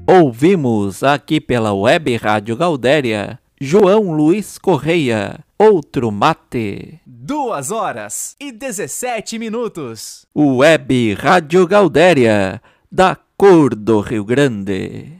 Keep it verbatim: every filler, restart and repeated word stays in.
Ouvimos aqui pela Web Rádio Gaudéria, João Luiz Correia, Outro Mate. Duas horas e dezessete minutos. Web Rádio Gaudéria, da cor do Rio Grande.